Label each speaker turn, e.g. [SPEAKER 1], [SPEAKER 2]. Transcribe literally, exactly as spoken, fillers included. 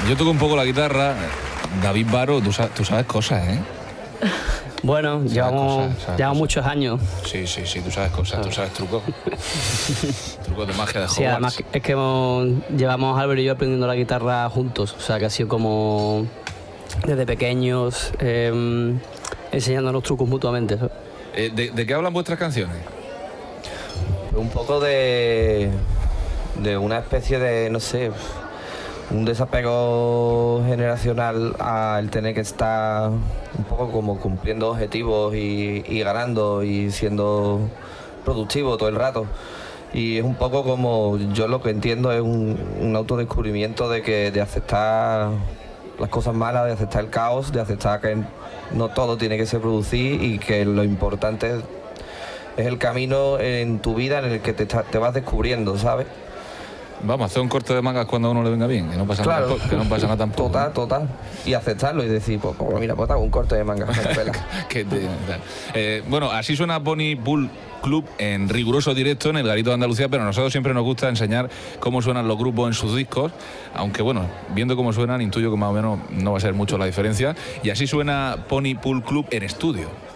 [SPEAKER 1] Yo toco un poco la guitarra. David Baro, tú sabes, tú sabes cosas, ¿eh?
[SPEAKER 2] Bueno,
[SPEAKER 1] Sabes
[SPEAKER 2] llevamos,
[SPEAKER 1] cosas, sabes
[SPEAKER 2] llevamos
[SPEAKER 1] cosas.
[SPEAKER 2] muchos años.
[SPEAKER 1] Sí, sí, sí, tú sabes cosas, tú sabes trucos. Trucos de magia de Hogwarts.
[SPEAKER 2] Sí, además que- es que hemos- llevamos Álvaro y yo aprendiendo la guitarra juntos. O sea, que ha sido como desde pequeños, eh, enseñándonos trucos mutuamente, ¿sabes?
[SPEAKER 1] Eh, ¿de, ¿De qué hablan vuestras canciones?
[SPEAKER 3] Un poco de, de una especie de, no sé, un desapego generacional al tener que estar un poco como cumpliendo objetivos y, y ganando y siendo productivo todo el rato. Y es un poco como, yo lo que entiendo es un, un autodescubrimiento de que de aceptar las cosas malas, de aceptar el caos, de aceptar que no todo tiene que ser producir y que lo importante es, es el camino en tu vida en el que te, te vas descubriendo, ¿sabes?
[SPEAKER 1] Vamos, hacer un corte de mangas cuando a uno le venga bien, que no pasa,
[SPEAKER 3] Claro.
[SPEAKER 1] nada, que no pasa nada tampoco.
[SPEAKER 3] Total, total. Y aceptarlo y decir, pues, pues mira, pues hago un corte de manga. me la pela.
[SPEAKER 1] Que te- eh, bueno, así suena Pony Pool Club en riguroso directo en el Garito de Andalucía, pero a nosotros siempre nos gusta enseñar cómo suenan los grupos en sus discos, aunque bueno, viendo cómo suenan, intuyo que más o menos no va a ser mucho la diferencia. Y así suena Pony Pool Club en estudio.